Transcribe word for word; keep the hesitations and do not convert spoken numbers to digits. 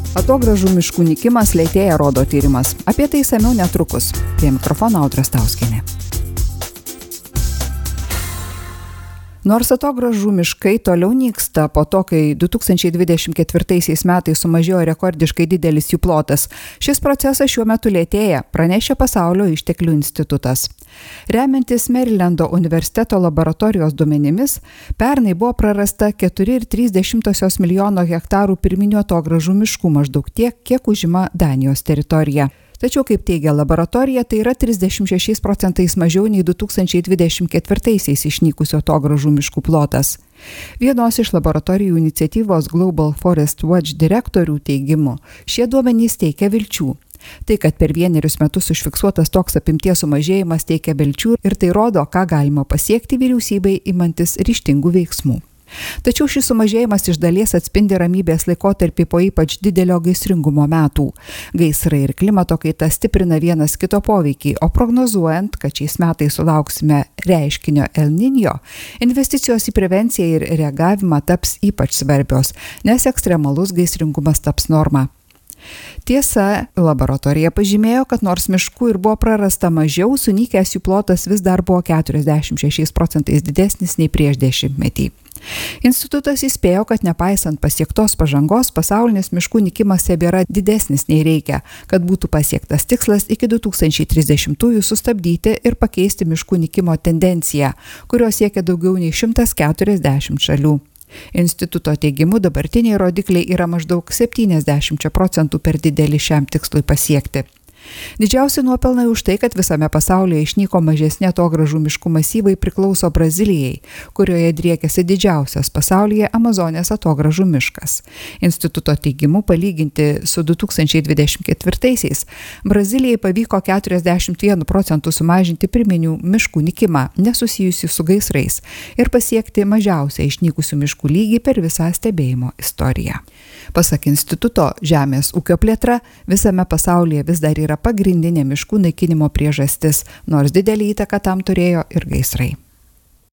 Atogrąžų miškų nykimas lėtėja, rodo tyrimas. Apie tai išsamiau netrukus. Prie mikrofono Audra Stauskienė. Nors atogrąžų miškai toliau nyksta po to, kai du tūkstančiai dvidešimt ketvirtaisiais metais sumažėjo rekordiškai didelis jų plotas, šis procesas šiuo metu lėtėja, pranešė Pasaulio išteklių institutas. Remiantis Merilendo universiteto laboratorijos duomenimis, pernai buvo prarasta keturi ir trys dešimtosios milijono hektarų pirminių atogrąžų miškų, maždaug tiek, kiek užima Danijos teritorija. Tačiau, kaip teigia laboratorija, tai yra trisdešimt šešiais procentais mažiau nei du tūkstančiai dvidešimt ketvirtaisiais išnykusio atogrąžų miškų plotas. Vienos iš laboratorijų iniciatyvos Global Forest Watch direktorių teigimu, šie duomenys teikia vilčių. Tai, kad per vienerius metus užfiksuotas toks apimties sumažėjimas teikia vilčių ir tai rodo, ką galima pasiekti vyriausybei imantis ryžtingų veiksmų. Tačiau šis sumažėjimas iš dalies atspindi ramybės laikotarpį po ypač didelio gaisringumo metų. Gaisrai ir klimato kaita stiprina vienas kito poveikį, o prognozuojant, kad šiais metais sulauksime reiškinio El Niño, investicijos į prevenciją ir reagavimą taps ypač svarbios, nes ekstremalus gaisringumas taps norma. Tiesa, laboratorija pažymėjo, kad nors miškų ir buvo prarasta mažiau, sunykęs jų plotas vis dar buvo keturiasdešimt šešiais procentais didesnis nei prieš dešimtmetį. Institutas įspėjo, kad nepaisant pasiektos pažangos, pasaulinis miškų nykimas tebėra didesnis nei reikia, kad būtų pasiektas tikslas iki du tūkstančiai trisdešimtųjų sustabdyti ir pakeisti miškų nykimo tendenciją, kurios siekia daugiau nei šimtas keturiasdešimt šalių. Instituto teigimu dabartiniai rodikliai yra maždaug septyniasdešimt procentų per dideli šiam tikslui pasiekti. Didžiausi nuopelnai už tai, kad visame pasaulyje išnyko mažesni atogrąžų miškų masyvai, priklauso Brazilijai, kurioje driekiasi didžiausias pasaulyje Amazonės atogrąžų miškas. Instituto teigimu, palyginti su du tūkstančiai dvidešimt ketvirtaisiais, Brazilijai pavyko keturiasdešimt vienu procentu sumažinti pirminių miškų nykimą, nesusijusių su gaisrais, ir pasiekti mažiausią išnykusių miškų lygį per visą stebėjimo istoriją. Pasak instituto, žemės ūkio plėtra visame pasaulyje vis dar yra pagrindinė miškų naikinimo priežastis, nors didelį įtaką tam turėjo ir gaisrai.